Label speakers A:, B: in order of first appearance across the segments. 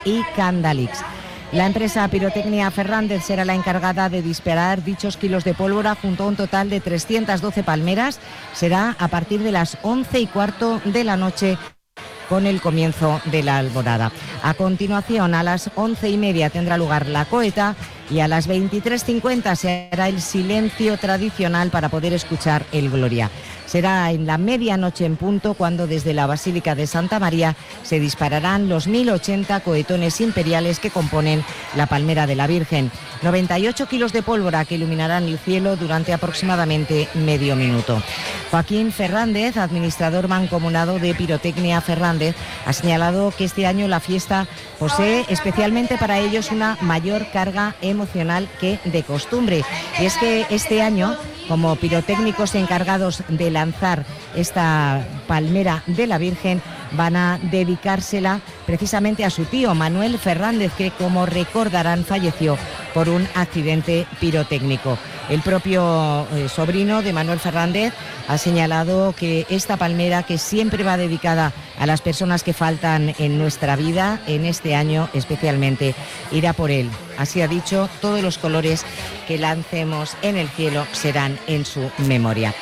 A: y Candalix. La empresa Pirotecnia Fernández será la encargada de disparar dichos kilos de pólvora junto a un total de 312 palmeras. Será a partir de las 11:15 de la noche con el comienzo de la alborada. A continuación, a las 11:30 tendrá lugar la coheta y a las 23:50 se hará el silencio tradicional para poder escuchar el Gloria. Será en la medianoche en punto cuando desde la Basílica de Santa María se dispararán los 1080 cohetones imperiales que componen la palmera de la Virgen. 98 kilos de pólvora que iluminarán el cielo durante aproximadamente medio minuto. Joaquín Fernández, administrador mancomunado de Pirotecnia Fernández, ha señalado que este año la fiesta posee especialmente para ellos una mayor carga emocional que de costumbre. Y es que este año, como pirotécnicos encargados de lanzar esta palmera de la Virgen, van a dedicársela precisamente a su tío Manuel Fernández, que, como recordarán, falleció por un accidente pirotécnico. El propio sobrino de Manuel Fernández ha señalado que esta palmera, que siempre va dedicada a las personas que faltan en nuestra vida, en este año especialmente irá por él. Así ha dicho, todos los colores que lancemos en el cielo serán en su memoria.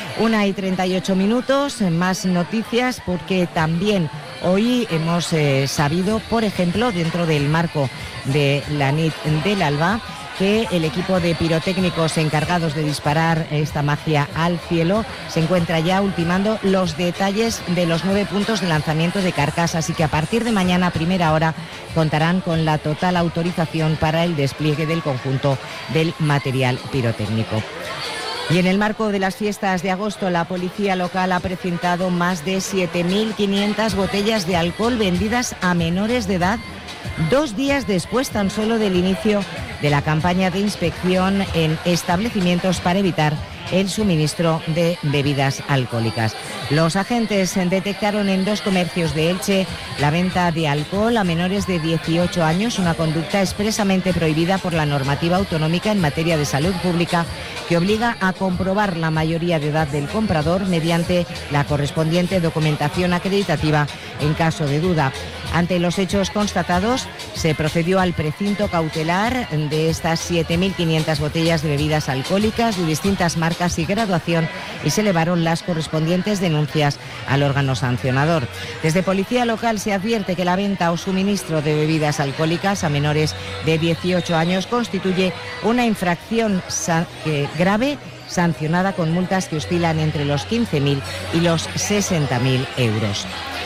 A: 1:38, más noticias, porque también hoy hemos sabido, por ejemplo, dentro del marco de la NIT del Alba, que el equipo de pirotécnicos encargados de disparar esta magia al cielo se encuentra ya ultimando los detalles de los 9 puntos de lanzamiento de Carcas, así que a partir de mañana a primera hora contarán con la total autorización para el despliegue del conjunto del material pirotécnico. Y en el marco de las fiestas de agosto, la policía local ha precintado más de 7.500 botellas de alcohol vendidas a menores de edad, 2 días después tan solo del inicio de la campaña de inspección en establecimientos para evitar el suministro de bebidas alcohólicas. Los agentes detectaron en 2 comercios de Elche la venta de alcohol a menores de 18 años, una conducta expresamente prohibida por la normativa autonómica en materia de salud pública, que obliga a comprobar la mayoría de edad del comprador mediante la correspondiente documentación acreditativa en caso de duda. Ante los hechos constatados, se procedió al precinto cautelar de estas 7.500 botellas de bebidas alcohólicas de distintas marcas y graduación y se elevaron las correspondientes denuncias al órgano sancionador. Desde Policía Local se advierte que la venta o suministro de bebidas alcohólicas a menores de 18 años constituye una infracción grave, sancionada con multas que oscilan entre los 15.000 y los 60.000 euros.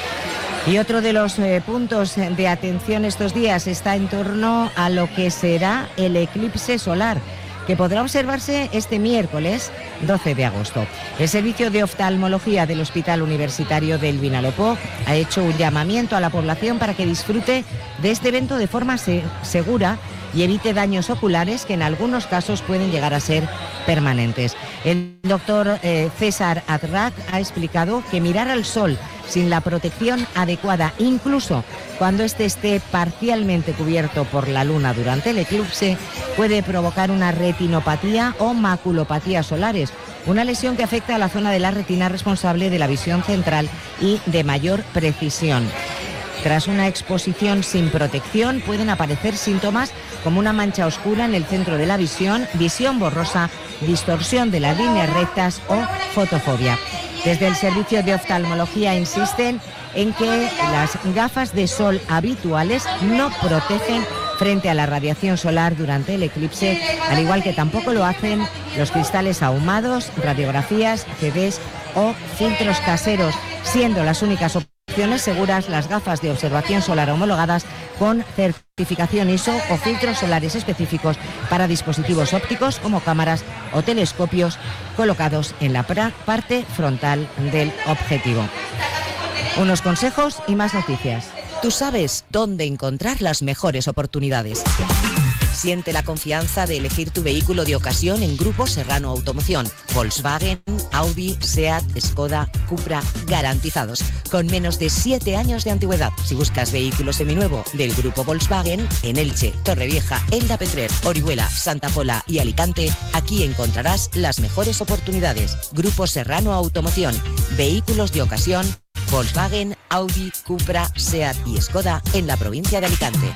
A: Y otro de los puntos de atención estos días está en torno a lo que será el eclipse solar, que podrá observarse este miércoles 12 de agosto. El Servicio de Oftalmología del Hospital Universitario del Vinalopó ha hecho un llamamiento a la población para que disfrute de este evento de forma segura y evite daños oculares que en algunos casos pueden llegar a ser permanentes. El doctor César Adrac ha explicado que mirar al sol sin la protección adecuada, incluso cuando éste esté parcialmente cubierto por la luna durante el eclipse, puede provocar una retinopatía o maculopatía solares, una lesión que afecta a la zona de la retina responsable de la visión central y de mayor precisión. Tras una exposición sin protección pueden aparecer síntomas como una mancha oscura en el centro de la visión, visión borrosa, distorsión de las líneas rectas o fotofobia. Desde el Servicio de Oftalmología insisten en que las gafas de sol habituales no protegen frente a la radiación solar durante el eclipse, al igual que tampoco lo hacen los cristales ahumados, radiografías, CDs o filtros caseros, siendo las únicas opciones seguras las gafas de observación solar homologadas con certificación ISO o filtros solares específicos para dispositivos ópticos como cámaras o telescopios colocados en la parte frontal del objetivo. Unos consejos y más noticias.
B: Tú sabes dónde encontrar las mejores oportunidades. Siente la confianza de elegir tu vehículo de ocasión en Grupo Serrano Automoción. Volkswagen, Audi, Seat, Skoda, Cupra, garantizados, con menos de 7 años de antigüedad. Si buscas vehículo seminuevo del Grupo Volkswagen, en Elche, Torrevieja, Elda Petrer, Orihuela, Santa Pola y Alicante, aquí encontrarás las mejores oportunidades. Grupo Serrano Automoción, vehículos de ocasión Volkswagen, Audi, Cupra, SEAT y Skoda en la provincia de Alicante.